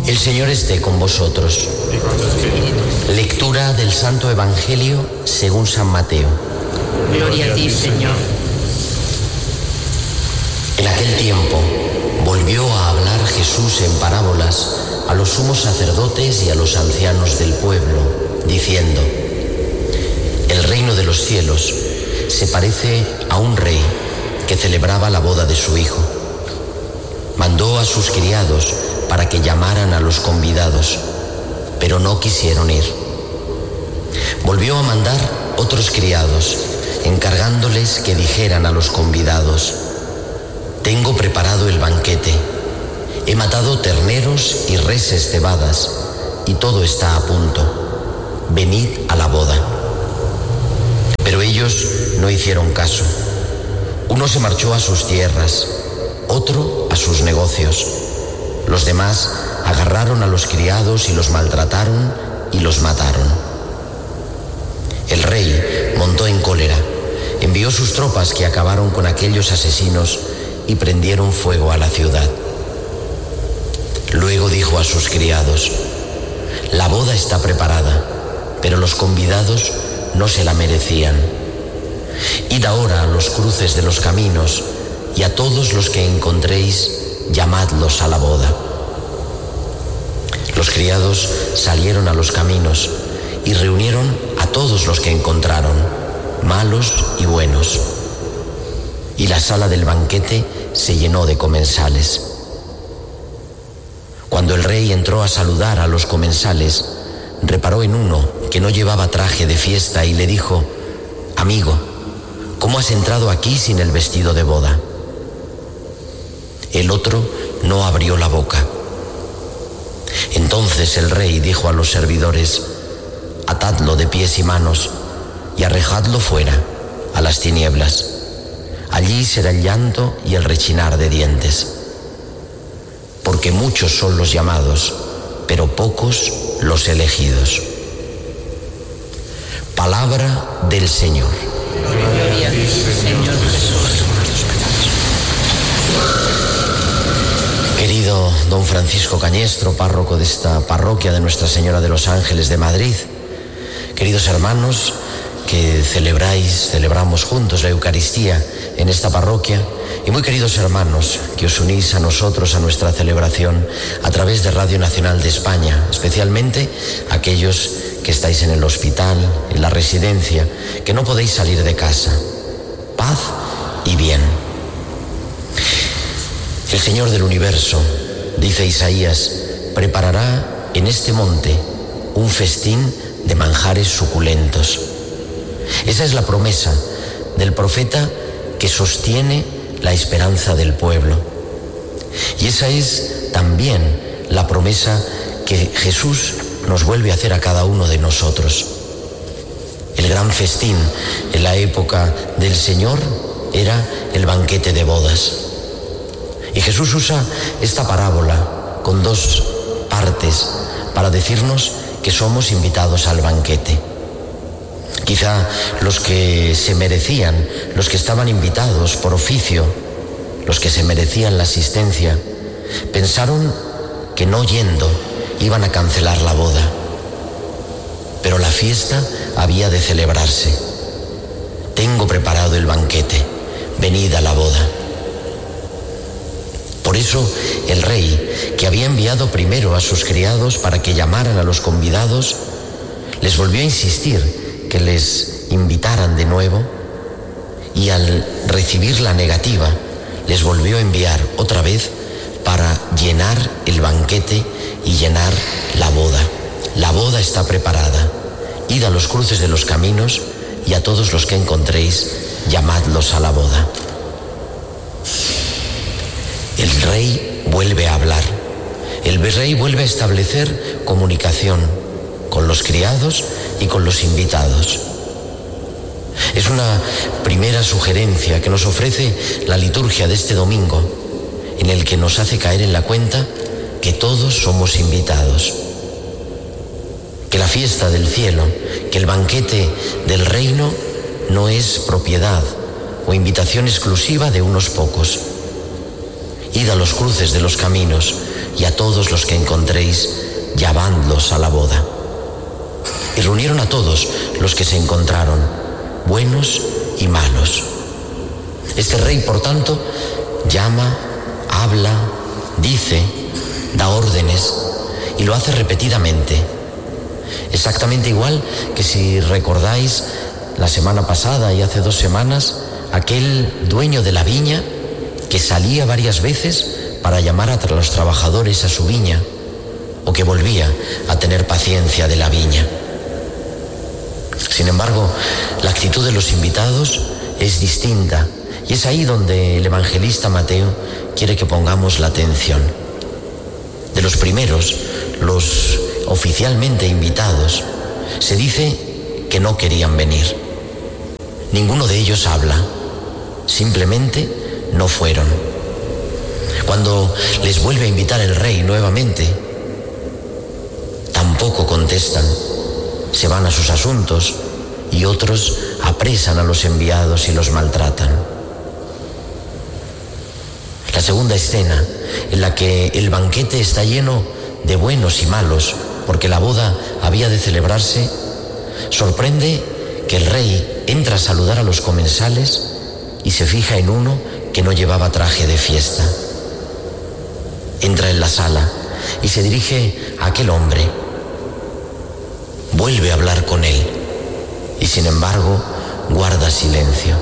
El Señor esté con vosotros. Lectura del Santo Evangelio según San Mateo. Gloria a ti, Señor. En aquel tiempo volvió a hablar Jesús en parábolas a los sumos sacerdotes y a los ancianos del pueblo, diciendo: El reino de los cielos se parece a un rey que celebraba la boda de su hijo. Mandó a sus criados para que llamaran a los convidados, pero no quisieron ir. Volvió a mandar otros criados, encargándoles que dijeran a los convidados: Tengo preparado el banquete, he matado terneros y reses cebadas, y todo está a punto. Venid a la boda. Pero ellos no hicieron caso. Uno se marchó a sus tierras, otro a sus negocios. Los demás agarraron a los criados y los maltrataron y los mataron. El rey montó en cólera, envió sus tropas que acabaron con aquellos asesinos y prendieron fuego a la ciudad. Luego dijo a sus criados: La boda está preparada, pero los convidados no se la merecían. Id ahora a los cruces de los caminos y a todos los que encontréis, llamadlos a la boda. Los criados salieron a los caminos y reunieron a todos los que encontraron, malos y buenos. Y la sala del banquete se llenó de comensales. Cuando el rey entró a saludar a los comensales, reparó en uno que no llevaba traje de fiesta y le dijo: Amigo, ¿cómo has entrado aquí sin el vestido de boda? El otro no abrió la boca. Entonces el rey dijo a los servidores: Atadlo de pies y manos y arrojadlo fuera, a las tinieblas. Allí será el llanto y el rechinar de dientes. Porque muchos son los llamados, pero pocos los elegidos. Palabra del Señor. Gloria a ti, Señor Jesús. Querido don Francisco Cañestro, párroco de esta parroquia de Nuestra Señora de los Ángeles de Madrid, queridos hermanos que celebramos juntos la Eucaristía en esta parroquia, y muy queridos hermanos que os unís a nosotros, a nuestra celebración a través de Radio Nacional de España, especialmente aquellos que estáis en el hospital, en la residencia, que no podéis salir de casa. Paz y bien. El Señor del universo, dice Isaías, preparará en este monte un festín de manjares suculentos. Esa es la promesa del profeta que sostiene la esperanza del pueblo. Y esa es también la promesa que Jesús nos vuelve a hacer a cada uno de nosotros. El gran festín en la época del Señor era el banquete de bodas. Y Jesús usa esta parábola con dos partes para decirnos que somos invitados al banquete. Quizá los que se merecían, los que estaban invitados por oficio, los que se merecían la asistencia, pensaron que no yendo iban a cancelar la boda. Pero la fiesta había de celebrarse. Tengo preparado el banquete, venid a la boda. Por eso el rey, que había enviado primero a sus criados para que llamaran a los convidados, les volvió a insistir que les invitaran de nuevo, y al recibir la negativa les volvió a enviar otra vez para llenar el banquete y llenar la boda. La boda está preparada. Id a los cruces de los caminos y a todos los que encontréis, llamadlos a la boda. El rey vuelve a hablar. El rey vuelve a establecer comunicación con los criados y con los invitados. Es una primera sugerencia que nos ofrece la liturgia de este domingo, en el que nos hace caer en la cuenta que todos somos invitados. Que la fiesta del cielo, que el banquete del reino no es propiedad o invitación exclusiva de unos pocos. Id a los cruces de los caminos, y a todos los que encontréis, llamadlos a la boda. Y reunieron a todos los que se encontraron, buenos y malos. Este rey, por tanto, llama, habla, dice, da órdenes y lo hace repetidamente. Exactamente igual que, si recordáis, la semana pasada y hace 2 semanas, aquel dueño de la viña que salía varias veces para llamar a los trabajadores a su viña, o que volvía a tener paciencia de la viña. Sin embargo, la actitud de los invitados es distinta, y es ahí donde el evangelista Mateo quiere que pongamos la atención. De los primeros, los oficialmente invitados, se dice que no querían venir. Ninguno de ellos habla, simplemente no fueron. Cuando les vuelve a invitar el rey nuevamente, tampoco contestan, se van a sus asuntos, y otros apresan a los enviados y los maltratan. La segunda escena, en la que el banquete está lleno de buenos y malos, porque la boda había de celebrarse, sorprende que el rey entra a saludar a los comensales y se fija en uno que no llevaba traje de fiesta. Entra en la sala y se dirige a aquel hombre. Vuelve a hablar con él y, sin embargo, guarda silencio.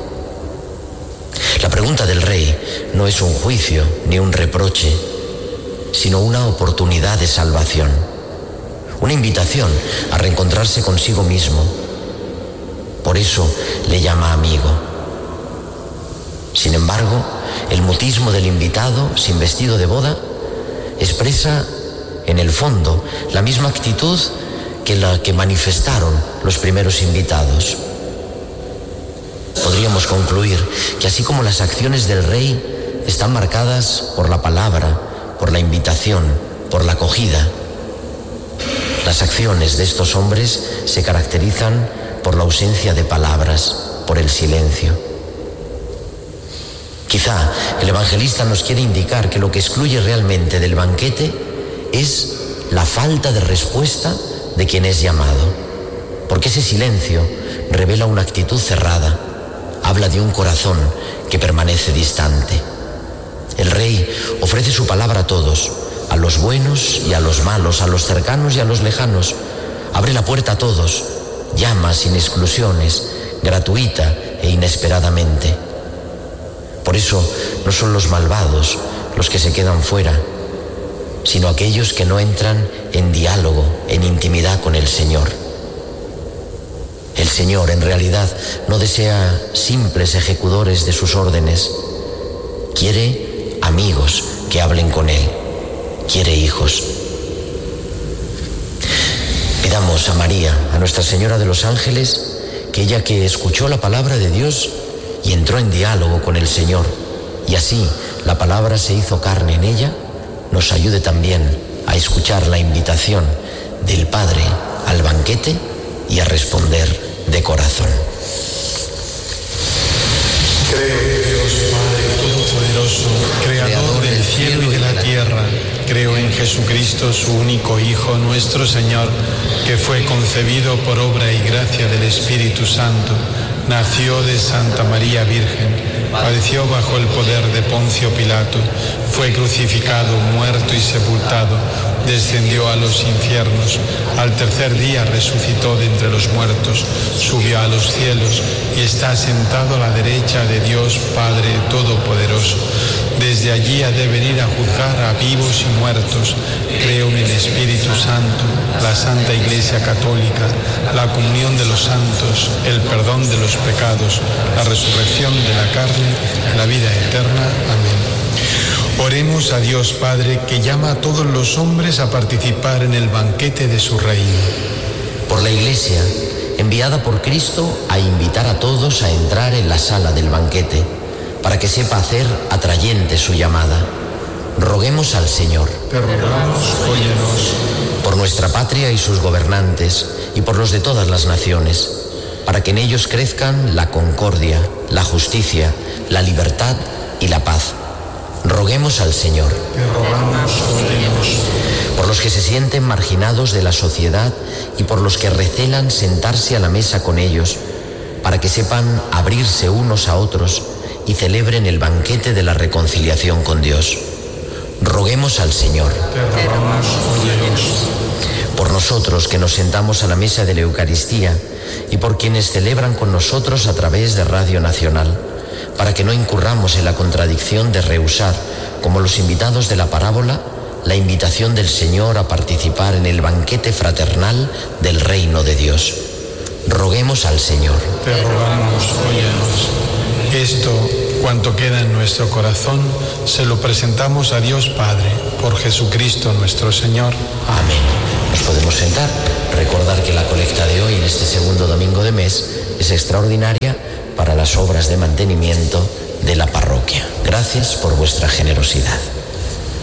La pregunta del rey no es un juicio ni un reproche, sino una oportunidad de salvación, una invitación a reencontrarse consigo mismo. Por eso le llama amigo. Sin embargo, el mutismo del invitado sin vestido de boda expresa, en el fondo, la misma actitud que la que manifestaron los primeros invitados. Podríamos concluir que, así como las acciones del rey están marcadas por la palabra, por la invitación, por la acogida, las acciones de estos hombres se caracterizan por la ausencia de palabras, por el silencio. Quizá el evangelista nos quiere indicar que lo que excluye realmente del banquete es la falta de respuesta de quien es llamado, porque ese silencio revela una actitud cerrada, habla de un corazón que permanece distante. El rey ofrece su palabra a todos, a los buenos y a los malos, a los cercanos y a los lejanos. Abre la puerta a todos, llama sin exclusiones, gratuita e inesperadamente. Por eso no son los malvados los que se quedan fuera, sino aquellos que no entran en diálogo, en intimidad con el Señor. El Señor, en realidad, no desea simples ejecutores de sus órdenes. Quiere amigos que hablen con Él. Quiere hijos. Pidamos a María, a Nuestra Señora de los Ángeles, que ella, que escuchó la palabra de Dios y entró en diálogo con el Señor, y así la palabra se hizo carne en ella, nos ayude también a escuchar la invitación del Padre al banquete y a responder de corazón. Creo en Dios Padre Todopoderoso, Creador del cielo y de la tierra. Creo en Jesucristo, su único Hijo, nuestro Señor, que fue concebido por obra y gracia del Espíritu Santo. Nació de Santa María Virgen, padeció bajo el poder de Poncio Pilato, fue crucificado, muerto y sepultado, descendió a los infiernos, al tercer día resucitó de entre los muertos, subió a los cielos y está sentado a la derecha de Dios Padre Todopoderoso. Desde allí ha de venir a juzgar a vivos y muertos. Creo en el Espíritu Santo, la Santa Iglesia Católica, la comunión de los santos, el perdón de los pecados, la resurrección de la carne, la vida eterna. Amén. Oremos a Dios Padre, que llama a todos los hombres a participar en el banquete de su reino. Por la Iglesia, enviada por Cristo a invitar a todos a entrar en la sala del banquete, para que sepa hacer atrayente su llamada. Roguemos al Señor. Te rogamos, óyenos. Por nuestra patria y sus gobernantes, y por los de todas las naciones, para que en ellos crezcan la concordia, la justicia, la libertad y la paz. Roguemos al Señor. Te rogamos, óyenos. por los que se sienten marginados de la sociedad y por los que recelan sentarse a la mesa con ellos, para que sepan abrirse unos a otros y celebren el banquete de la reconciliación con Dios. Roguemos al Señor. Te rogamos, óyenos. Por nosotros que nos sentamos a la mesa de la Eucaristía y por quienes celebran con nosotros a través de Radio Nacional, para que no incurramos en la contradicción de rehusar, como los invitados de la parábola, la invitación del Señor a participar en el banquete fraternal del reino de Dios. Roguemos al Señor. Te rogamos, óyenos. Esto, cuanto queda en nuestro corazón, se lo presentamos a Dios Padre, por Jesucristo nuestro Señor. Amén. Nos podemos sentar. Recordar que la colecta de hoy, en este segundo domingo de mes, es extraordinaria para las obras de mantenimiento de la parroquia. Gracias por vuestra generosidad.